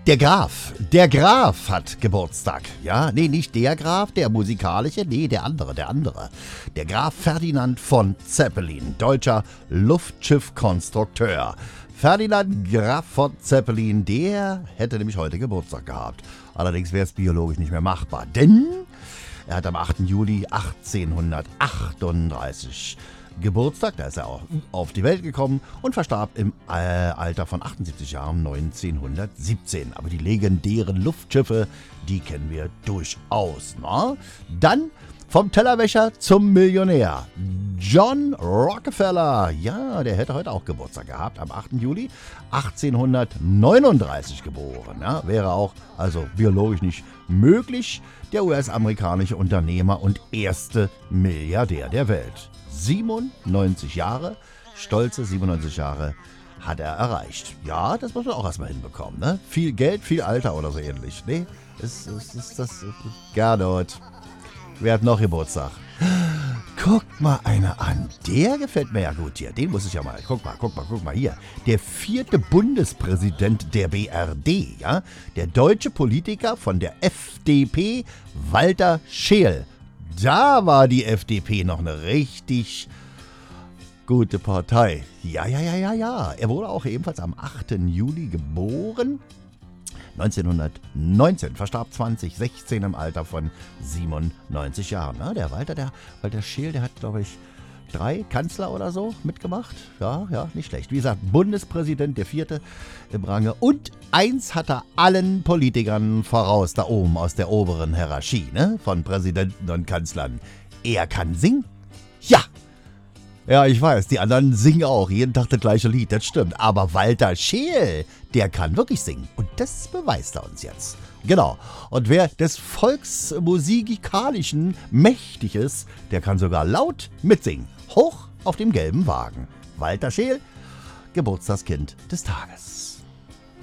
Der Graf hat Geburtstag. Ja, nee, nicht der Graf, der musikalische, nee, der andere. Der Graf Ferdinand von Zeppelin, deutscher Luftschiffkonstrukteur. Ferdinand Graf von Zeppelin, der hätte nämlich heute Geburtstag gehabt. Allerdings wäre es biologisch nicht mehr machbar, denn er hat am 8. Juli 1838 Geburtstag, da ist er auch auf die Welt gekommen und verstarb im Alter von 78 Jahren 1917. Aber die legendären Luftschiffe, die kennen wir durchaus. Na? Dann vom Tellerwäscher zum Millionär. John Rockefeller, ja, der hätte heute auch Geburtstag gehabt, am 8. Juli 1839 geboren. Ja, wäre auch also biologisch nicht möglich. Der US-amerikanische Unternehmer und erste Milliardär der Welt. 97 Jahre, stolze 97 Jahre hat er erreicht. Ja, das muss man auch erstmal hinbekommen, ne? Viel Geld, viel Alter oder so ähnlich. Nee, ist das Gernot. Wer hat noch Geburtstag? Guck mal einer an. Der gefällt mir ja gut hier. Den muss ich ja mal. Guck mal hier. Der 4. Bundespräsident der BRD, ja? Der deutsche Politiker von der FDP, Walter Scheel. Da war die FDP noch eine richtig gute Partei. Ja. Er wurde auch ebenfalls am 8. Juli geboren. 1919, verstarb 2016 im Alter von 97 Jahren. Na, der Walter Scheel, der hat, glaube ich, 3 Kanzler oder so mitgemacht. Ja, nicht schlecht. Wie gesagt, Bundespräsident, der 4. im Range. Und eins hat er allen Politikern voraus, da oben aus der oberen Hierarchie, ne? Von Präsidenten und Kanzlern. Er kann singen. Ja, ich weiß, die anderen singen auch. Jeden Tag das gleiche Lied, das stimmt. Aber Walter Scheel, der kann wirklich singen. Und das beweist er uns jetzt. Genau. Und wer des Volksmusikalischen mächtig ist, der kann sogar laut mitsingen. Hoch auf dem gelben Wagen. Walter Scheel, Geburtstagskind des Tages.